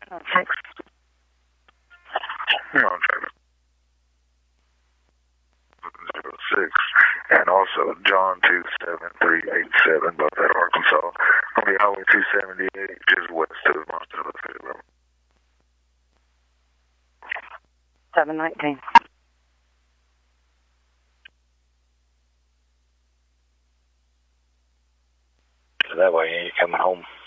Thanks. You're on track. 06. And also John 27387, both at Arkansas. On the Highway 278, just west of Monticello State Road. 719. So that way you're coming home.